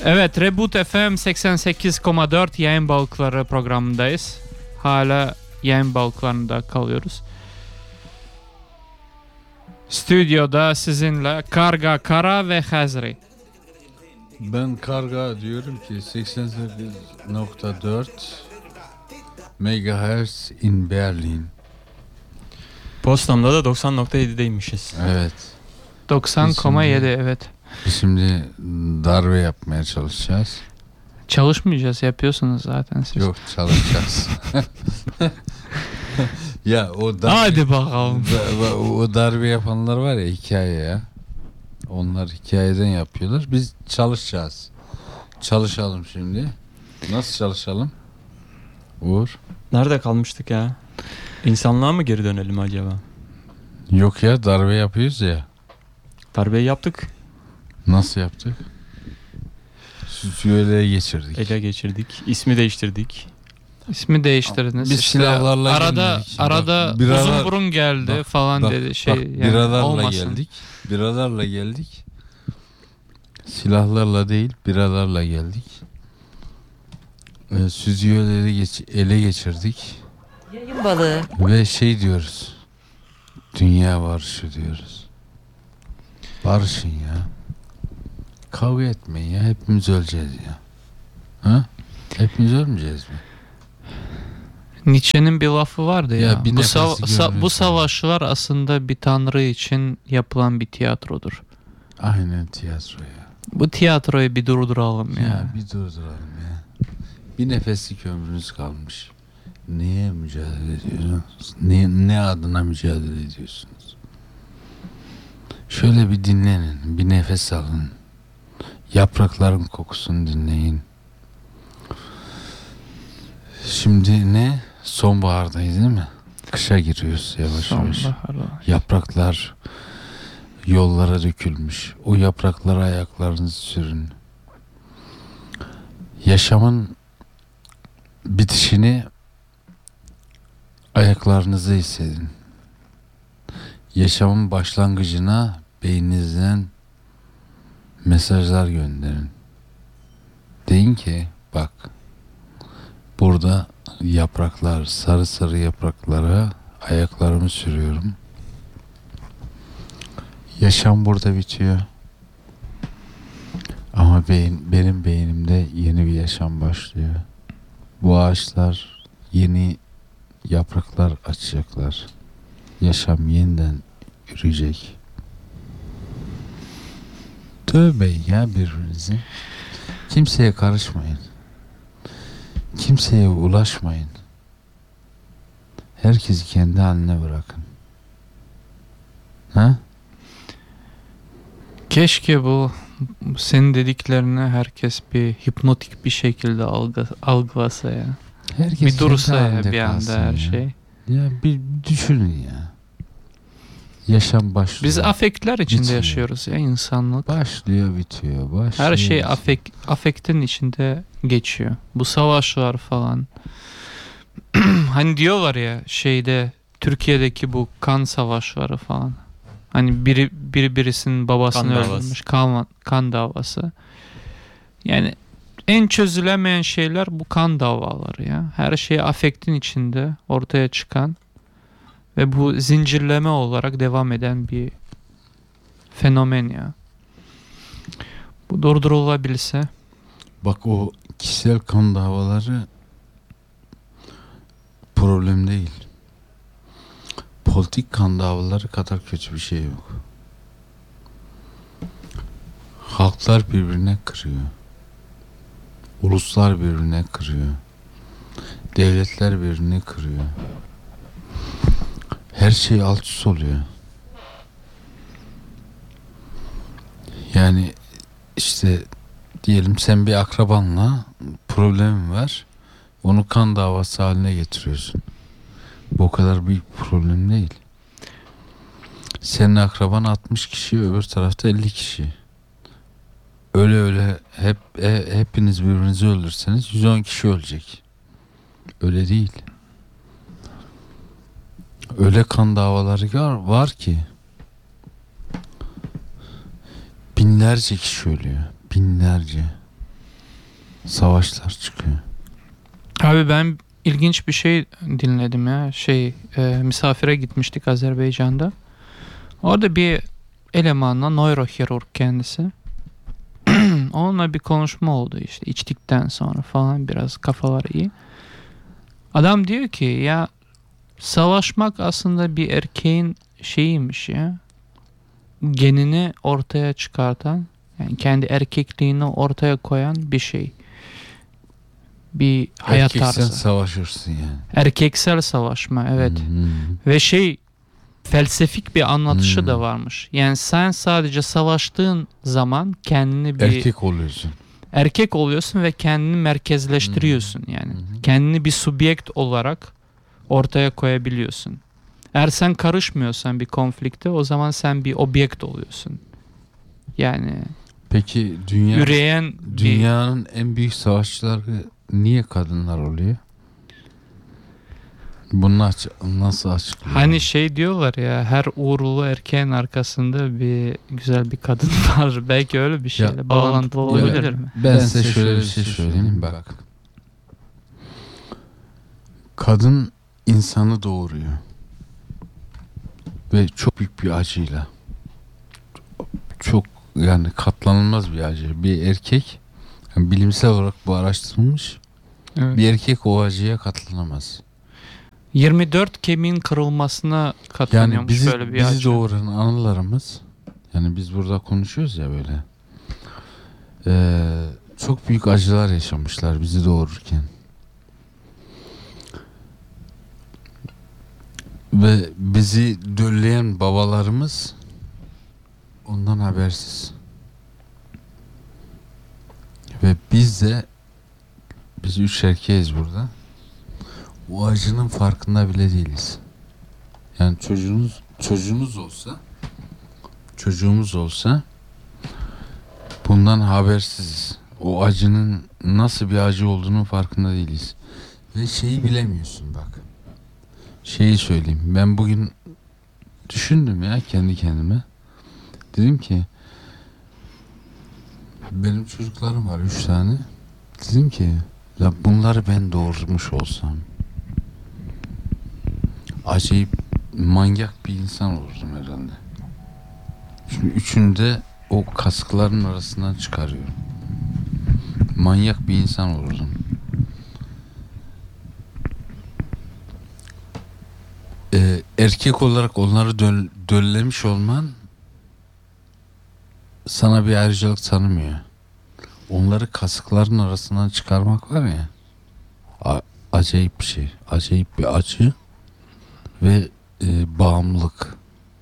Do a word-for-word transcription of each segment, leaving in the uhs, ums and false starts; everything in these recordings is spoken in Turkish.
Evet, Reboot F M seksen sekiz nokta dört yayın balıkları programındayız. Hala yayın balıklarında kalıyoruz. Stüdyoda sizinle Karga, Kara ve Hazri. Ben Karga diyorum ki seksen sekiz nokta dört megahertz in Berlin. Potsdam'da da doksan nokta yedideymişiz. Evet. doksan nokta yedi evet. Biz şimdi darbe yapmaya çalışacağız. Çalışmayacağız, yapıyorsunuz zaten siz. Yok, çalışacağız. Ya o darbe, Hadi bakalım. Da, o darbe yapanlar var ya, hikaye ya. Onlar hikayeden yapıyorlar. Biz çalışacağız. Çalışalım şimdi. Nasıl çalışalım? Uğur. Nerede kalmıştık ya? İnsanlığa mı geri dönelim acaba? Yok ya, darbe yapıyoruz ya. Darbeyi yaptık. Nasıl yaptık? Sütüyle geçirdik. Ele geçirdik. İsmi değiştirdik. İsmi değiştirdiniz. Biz işte silahlarla arada geldik. arada Biralar, uzun burun geldi bak, falan bak, dedi şey bak, yani biralarla olmasın. geldik. Biralarla geldik. Silahlarla değil, biralarla geldik. Ee, süzüyorları geç, ele geçirdik. Yayın balığı. Ve şey diyoruz. Dünya barışı diyoruz. Barışın ya. Kavga etmeyin ya. Hepimiz öleceğiz ya. Ha? Hepimiz ölmeyeceğiz mi? Nietzsche'nin bir lafı vardı ya. Ya bir bu, nefesi sava- sa- bu görünüyor. savaşlar aslında bir tanrı için yapılan bir tiyatrodur. Aynen, tiyatro ya. Bu tiyatroyu bir durduralım ya. Ya bir durduralım ya. Bir nefeslik ömrünüz kalmış. Neye mücadele ediyorsunuz? Ne, ne adına mücadele ediyorsunuz? Şöyle bir dinlenin. Bir nefes alın. Yaprakların kokusunu dinleyin. Şimdi ne? Sonbahardayız değil mi? Kışa giriyoruz yavaş yavaş. Sonbahar. Yapraklar yollara dökülmüş. O yapraklara ayaklarınızı sürün. Yaşamın bitişini ayaklarınızı hissedin. Yaşamın başlangıcına beyninizden mesajlar gönderin. Deyin ki bak, burada yapraklar, sarı sarı yapraklara ayaklarımı sürüyorum. Yaşam burada bitiyor. Ama beyin, benim beynimde yeni bir yaşam başlıyor. Bu ağaçlar yeni yapraklar açacaklar. Yaşam yeniden yürüyecek. Dövmeyin ya birbirinizi. Kimseye karışmayın. Kimseye ulaşmayın. Herkesi kendi haline bırakın. Ha? Keşke bu senin dediklerini herkes bir hipnotik bir şekilde algı, algılasa ya. Herkes bir dursa kendi ya halinde bir anda kalsın her ya. şey. Ya bir düşünün ya. Yaşam başlıyor. Biz afektler içinde bitiyor. yaşıyoruz ya, insanlık. Başlıyor, bitiyor. Başlıyor, Her şey bitiyor. afek, afektin içinde geçiyor. Bu savaşlar falan. Hani diyorlar ya şeyde, Türkiye'deki bu kan savaşları falan. Hani biri biri birisinin babasını Kan öldürmüş. davası. Kan, kan davası. Yani en çözülemeyen şeyler bu kan davaları ya. Her şey afektin içinde ortaya çıkan ve bu zincirleme olarak devam eden bir fenomen ya. Bu durdurulabilse. Bak, o kişisel kan davaları problem değil. Politik kan davaları kadar kötü bir şey yok. Halklar birbirine kırıyor. Uluslar birbirine kırıyor. Devletler birbirine kırıyor. Her şey alt üst oluyor. Yani işte diyelim sen bir akrabanla problemin var. Onu kan davası haline getiriyorsun. Bu o kadar büyük bir problem değil. Senin akraban altmış kişi, öbür tarafta elli kişi. Öyle öyle hep e, hepiniz birbirinizi öldürseniz yüz on kişi ölecek. Öyle değil. Öyle kan davaları var, var ki binlerce kişi ölüyor. Binlerce. savaşlar çıkıyor. Abi ben ilginç bir şey dinledim ya. Şey e, misafire gitmiştik Azerbaycan'da. Orada bir elemanla nörohirurg kendisi. Onunla bir konuşma oldu işte içtikten sonra falan biraz kafalar iyi. Adam diyor ki ya savaşmak aslında bir erkeğin şeyiymiş ya. Genini ortaya çıkartan yani kendi erkekliğini ortaya koyan bir şey. Bir hayat Erkeksen tarzı. savaşırsın yani. Erkeksel savaşma evet. Hı hı. Ve şey felsefik bir anlatışı Hmm. da varmış. Yani sen sadece savaştığın zaman kendini bir erkek, Erkek oluyorsun. oluyorsun ve kendini merkezleştiriyorsun yani. Hı. Kendini bir subjekt olarak ortaya koyabiliyorsun. Eğer sen karışmıyorsan bir konflikte o zaman sen bir objekt oluyorsun. Yani Peki dünya üreyen bir dünyanın en büyük savaşçıları niye kadınlar oluyor? Bunu aç- nasıl açıklıyor? hani şey diyorlar ya her uğurlu erkeğin arkasında bir güzel bir kadın var. Belki öyle bir şeyle Ya, bağlantılı ya, olabilir mi? Ben, size şöyle bir şey söyleyeyim bak. Kadın insanı doğuruyor. Ve çok büyük bir acıyla. Çok yani katlanılmaz bir acı. Bir erkek yani bilimsel olarak bu araştırılmış. Evet. Bir erkek o acıya katlanamaz. yirmi dört kemiğin kırılmasına Yani katlanıyormuş bizi, böyle bir bizi acı. doğuran analarımız yani biz burada konuşuyoruz ya böyle ee, çok büyük acılar yaşamışlar bizi doğururken. Ve bizi dölleyen babalarımız ondan habersiz. Ve biz de biz üç erkeğiz burada. O acının farkında bile değiliz. Yani çocuğunuz çocuğunuz olsa çocuğumuz olsa bundan habersiziz. O acının nasıl bir acı olduğunun farkında değiliz. Ve şeyi bilemiyorsun bak. Şeyi söyleyeyim. Ben bugün düşündüm ya kendi kendime. Dedim ki benim çocuklarım var üç tane. Dedim ki ya bunları ben doğurmuş olsam acayip manyak bir insan olurdum herhalde. Çünkü üçünü de o kaskların arasından çıkarıyorum. Manyak bir insan olurdum. Ee, erkek olarak onları döl, döllemiş olman sana bir ayrıcalık tanımıyor. Onları kasıkların arasından çıkarmak var ya a- acayip bir şey. Acayip bir acı ve e, bağımlılık.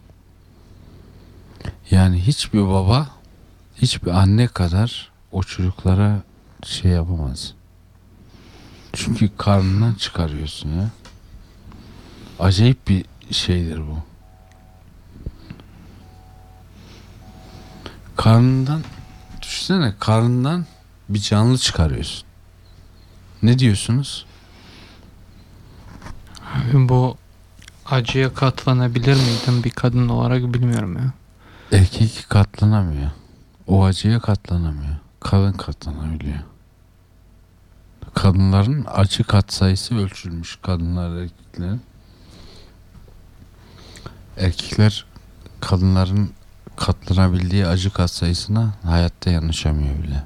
Yani hiçbir baba hiçbir anne kadar o çocuklara şey yapamaz. Çünkü karnından çıkarıyorsun ya. Acayip bir şeydir bu. Karnından düşünsene karnından bir canlı çıkarıyorsun. Ne diyorsunuz? Abi bu acıya katlanabilir miydim bir kadın olarak bilmiyorum ya. Erkek katlanamıyor. O acıya katlanamıyor. Kadın katlanabiliyor. Kadınların acı katsayısı ölçülmüş. Kadınlar erkeklerin. Erkekler kadınların katlanabildiği acı katsayısına hayatta yanaşamıyor bile.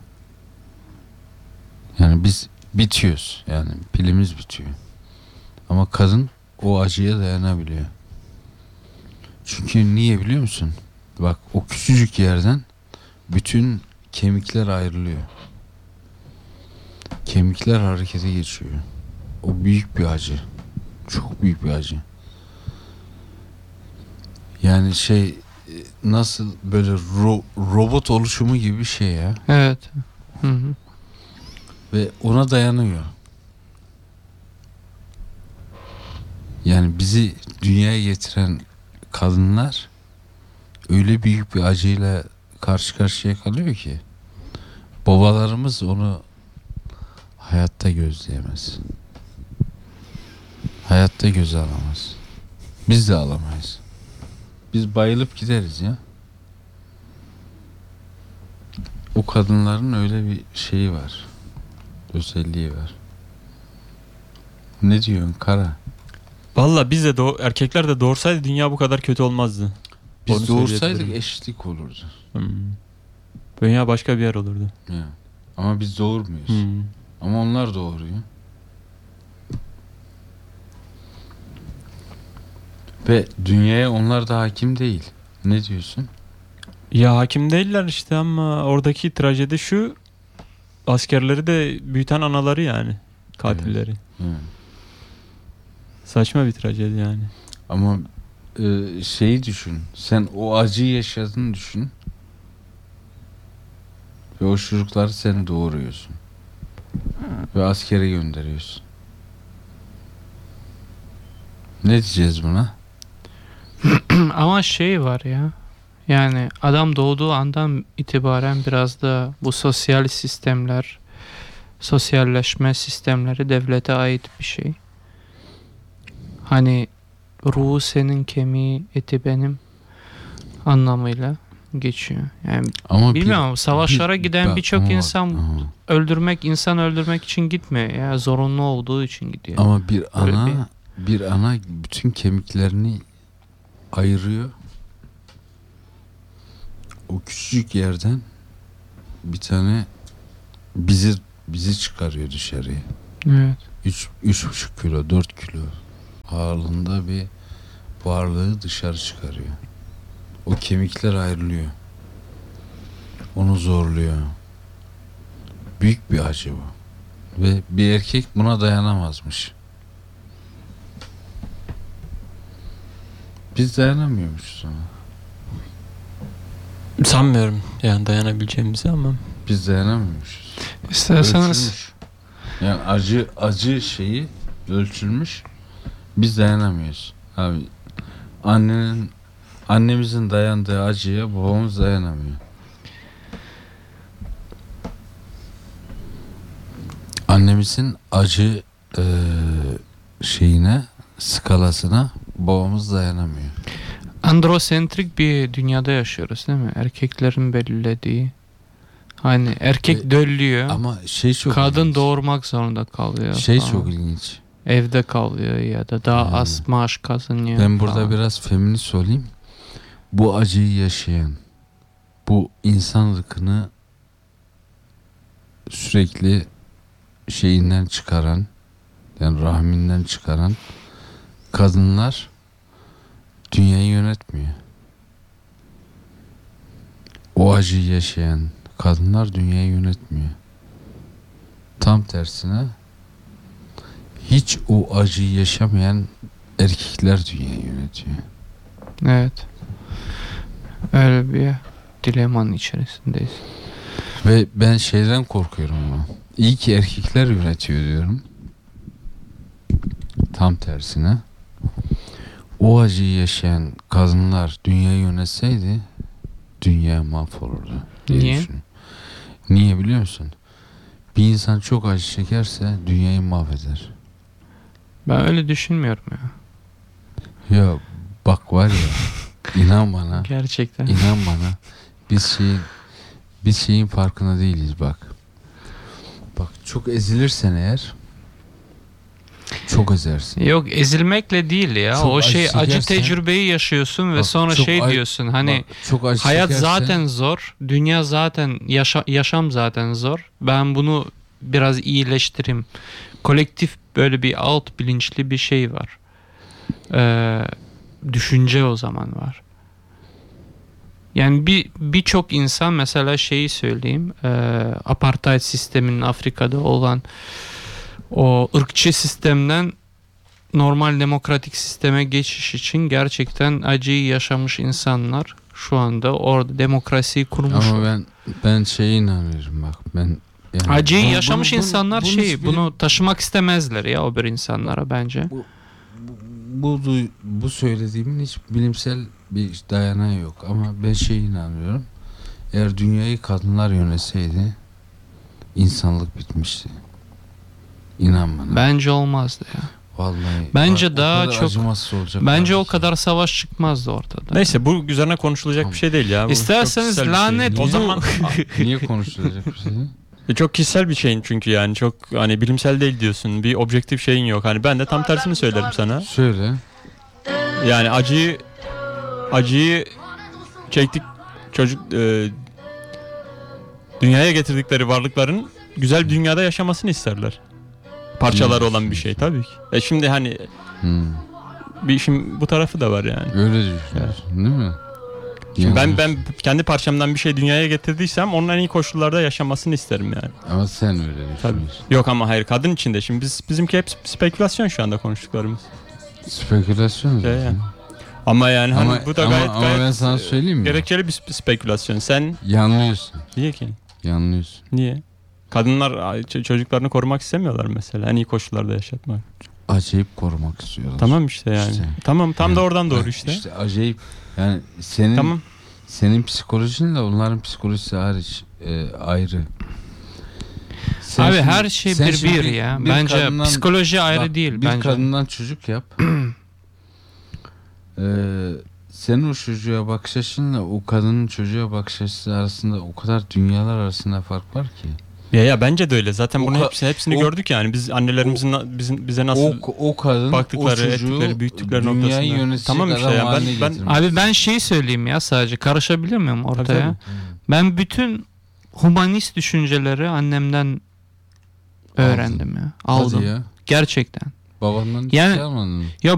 Yani biz bitiyoruz. Yani pilimiz bitiyor. Ama kadın o acıya dayanabiliyor. Çünkü niye biliyor musun? Bak o küçücük yerden bütün kemikler ayrılıyor. Kemikler harekete geçiyor. O büyük bir acı. Çok büyük bir acı. Yani şey nasıl böyle ro- robot oluşumu gibi bir şey ya. Evet. Hı hı. Ve ona dayanıyor. Yani bizi dünyaya getiren kadınlar öyle büyük bir acıyla karşı karşıya kalıyor ki babalarımız onu hayatta gözleyemez. Hayatta göze alamaz. Biz de alamayız. Biz bayılıp gideriz ya. O kadınların öyle bir şeyi var. özelliği var. Ne diyorsun Kara? Valla biz de doğ- erkekler de doğursaydı dünya bu kadar kötü olmazdı. Biz Onu doğursaydık söyleyebilirim. eşitlik olurdu. Hmm. Dünya başka bir yer olurdu. Ya. Ama biz doğurmuyoruz. Hmm. Ama onlar doğuruyor. Ve dünyaya onlar da hakim değil. Ne diyorsun? Ya hakim değiller işte ama oradaki trajedi şu, askerleri de büyüten anaları yani, katilleri. Hı. Saçma bir trajedi yani. Ama e, şeyi düşün. Sen o acıyı yaşadığını düşün. Ve o çocukları sen doğuruyorsun. Ve askere gönderiyorsun. Ne diyeceğiz buna? Ama şey var ya. Yani adam doğduğu andan itibaren biraz da bu sosyal sistemler, sosyalleşme sistemleri devlete ait bir şey. Hani ruhu senin, kemiği, eti benim anlamıyla geçiyor. Yani Ama bilmiyorum, bir- savaşlara bir- giden bak, birçok ama bak, insan ama- öldürmek, insan öldürmek için gitmiyor ya. Zorunlu olduğu için gidiyor. Ama bir Böyle ana bir ana bütün kemiklerini ayırıyor. O küçücük yerden bir tane bizi bizi çıkarıyor dışarıya. Evet. Üç, üç buçuk kilo, dört kilo ağırlığında bir varlığı dışarı çıkarıyor. O kemikler ayrılıyor. Onu zorluyor. Büyük bir acı bu. Ve bir erkek buna dayanamazmış. Biz dayanamıyormuşuz ona. Sanmıyorum yani dayanabileceğimizi ama. Biz dayanamıyormuşuz. İsterseniz Ölçülmüş. Yani acı acı şeyi ölçülmüş. Biz dayanamıyoruz. Abi annenin annemizin dayandığı acıya babamız dayanamıyor. Annemizin acı eee, şeyine, skalasına babamız dayanamıyor. androsentrik bir dünyada yaşıyoruz değil mi? Erkeklerin belirlediği. Hani erkek E, döllüyor. Ama şey çok Kadın ilginç. doğurmak zorunda kalıyor. Şey falan. çok ilginç. Evde kalıyor ya da daha Hmm. az maaş kazanıyor. Ben burada falan. biraz feminist olayım. Bu acıyı yaşayan, bu insan ırkını sürekli şeyinden çıkaran, yani rahminden çıkaran kadınlar dünyayı yönetmiyor. O acıyı yaşayan kadınlar dünyayı yönetmiyor. Tam tersine hiç o acıyı yaşamayan erkekler dünyayı yönetiyor. Evet. Öyle bir dilemanın içerisindeyiz. Ve ben şeyden korkuyorum ama. İyi ki erkekler yönetiyor diyorum. Tam tersine. O acıyı yaşayan kadınlar dünyayı yönetseydi dünya mahvolurdu diye Niye? düşünüyorum. Niye biliyor musun? Bir insan çok acı çekerse dünyayı mahveder. Ben öyle düşünmüyorum ya. Ya bak var ya inan bana. Gerçekten. İnan bana biz şeyin biz şeyin farkında değiliz bak. Bak çok ezilirsen eğer çok ezersin. Yok, ezilmekle değil ya. Çok o acı şey acı çekersen- tecrübeyi yaşıyorsun ve Bak, sonra çok şey ac- diyorsun hani Bak, çok acı hayat çekersen- zaten zor. Dünya zaten yaşa- yaşam zaten zor. Ben bunu biraz iyileştireyim. Kolektif böyle bir alt bilinçli bir şey var. Ee, düşünce o zaman var. Yani bir birçok insan mesela şeyi söyleyeyim. E, apartheid sisteminin Afrika'da olan o ırkçı sistemden normal demokratik sisteme geçiş için gerçekten acıyı yaşamış insanlar şu anda orada demokrasiyi kurmuş. Ama ben ben şeye inanıyorum bak ben yani Acıyı bunu- yaşamış bunu- insanlar bunu şey hiçbir- bunu taşımak istemezler ya o bir insanlara bence. bu, bu, du- bu söylediğimin hiç bilimsel bir dayanağı yok ama ben şeye inanıyorum. Eğer dünyayı kadınlar yönetseydi insanlık bitmişti. İnan bana. Bence olmazdı ya. Vallahi. Bence o- o daha kadar çok- acımasız olacak. Bence o kardeşim. kadar savaş çıkmazdı ortada. Neyse bu üzerine konuşulacak Tamam. bir şey değil ya. Bu çok İsterseniz kişisel bir şey. lanet O bu- zaman Niye konuşulacak bir şey? E çok kişisel bir şeyin çünkü yani çok hani bilimsel değil diyorsun. Bir objektif şeyin yok. Hani ben de tam tersini söylerim sana. Söyle. Yani acıyı acıyı çektik çocuk e, dünyaya getirdikleri varlıkların güzel bir dünyada yaşamasını isterler. Parçaları olan bir şey tabii ki. E şimdi hani Hmm. bir işin bu tarafı da var yani. Öyle düşünüyorsun değil mi? Şimdi ben Yanlış. ben kendi parçamdan bir şey dünyaya getirdiysem onun en iyi koşullarda yaşamasını isterim yani. Ama sen öyle Tabii. düşünüyorsun. Yok ama hayır kadın için de şimdi biz bizimki hep spekülasyon şu anda konuştuklarımız. Spekülasyon zaten. Ee, Ama yani hani Ama- bu da ama- gayet ama gayet ben sana söyleyeyim mi? gerekçeli bir spe- spekülasyon. Sen Yanlıyorsun. niye ki? Yanlıyorsun. Niye? Kadınlar ç- çocuklarını korumak istemiyorlar mesela. En iyi koşullarda yaşatmak. Acayip korumak istiyorlar. Tamam işte yani. İşte. Tamam tam da Yani, oradan doğru ha, işte. İşte acayip. Yani senin Tamam. senin psikolojinle onların psikolojisi hariç e, ayrı. Sen Abi şimdi- her şey sen bir şimdi bir ya. bir Bence kadından- psikoloji ayrı bak, değil bir bence. kadından çocuk yap. ee, senin o çocuğa bakış açınla o kadının çocuğa bakış açısı arasında o kadar dünyalar arasında fark var ki. Ya ya bence de öyle. Zaten O bunu ka- hepsi, hepsini o- gördük yani. Biz annelerimizin na- bizim bize nasıl o, o kadın baktıkları, o çocuğu ettikleri, büyüttükleri dünyayı noktasında. yönetecek Tamam işte adam ya, ben- haline ben- getirmiş. Abi ben şeyi söyleyeyim ya, sadece karışabilir miyim ortaya? Tabii, tabii. Ben bütün humanist düşünceleri annemden öğrendim ya. Aldım. Hadi ya. Gerçekten. Babandan hiç Yani- şey almadın mı? Ya